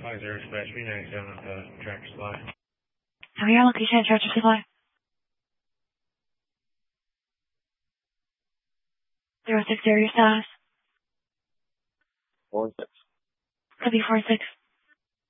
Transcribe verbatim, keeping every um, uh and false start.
five zero dispatch, three ninety-seven at the Tractor Supply. Have your location at Tractor Supply? Zero six area status. Four six. Copy four six.